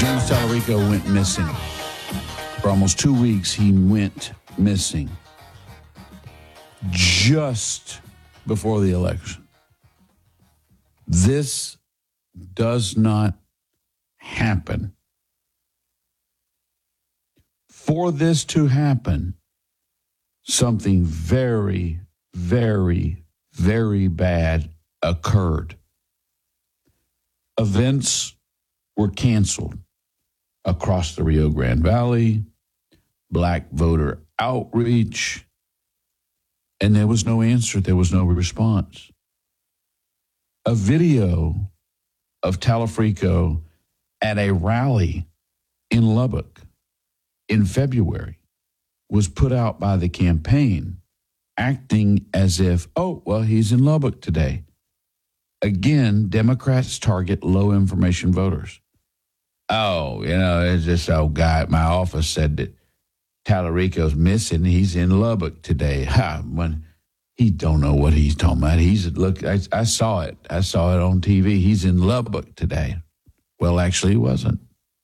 James Tallarico went missing. For almost 2 weeks, he went missing just before the election. This does not happen. For this to happen, something very, very, very bad occurred. Events were canceled across the Rio Grande Valley, black voter outreach, and there was no answer. There was no response. A video of Tallarico at a rally in Lubbock in February was put out by the campaign, acting as if, he's in Lubbock today. Again, Democrats target low information voters. It's this old guy at my office said that Tallarico's missing. He's in Lubbock today. When he don't know what he's talking about. I saw it. I saw it on TV. He's in Lubbock today. Well, actually, he wasn't.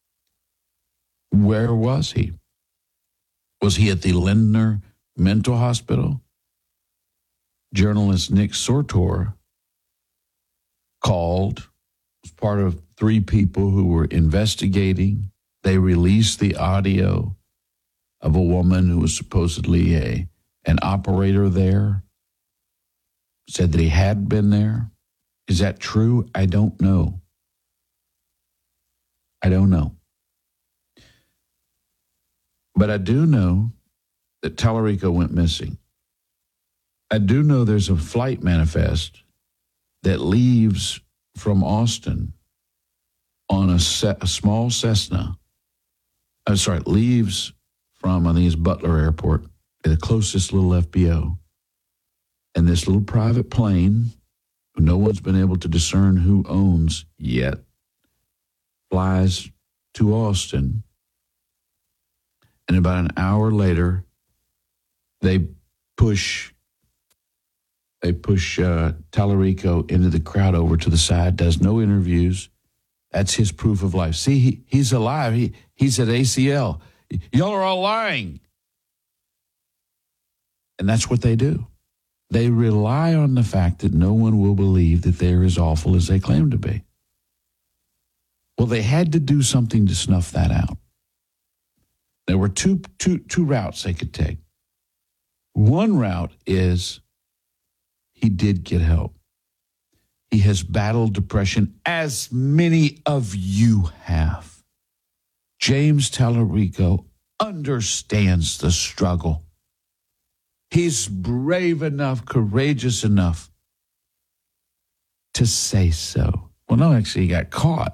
Where was he? Was he at the Lindner Mental Hospital? Journalist Nick Sortor called, was part of 3 people who were investigating. They released the audio of a woman who was supposedly an operator there, said that he had been there. Is that true? I don't know. But I do know that Tallarico went missing. I do know there's a flight manifest that leaves from Austin on a small Cessna. Leaves from, I think it's Butler Airport, the closest little FBO. And this little private plane, who no one's been able to discern who owns yet, flies to Austin. And about an hour later, they push Tallarico into the crowd over to the side, does no interviews. That's his proof of life. See, he's alive. He's at ACL. Y'all are all lying. And that's what they do. They rely on the fact that no one will believe that they're as awful as they claim to be. Well, they had to do something to snuff that out. There were two routes they could take. One route is he did get help. He has battled depression, as many of you have. James Tallarico understands the struggle. He's brave enough, courageous enough to say so. Well, no, actually, he got caught.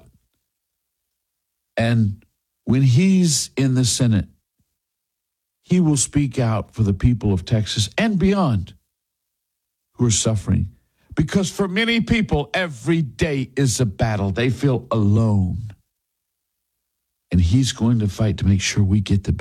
And when he's in the Senate, he will speak out for the people of Texas and beyond who are suffering. Because for many people, every day is a battle. They feel alone. And he's going to fight to make sure we get the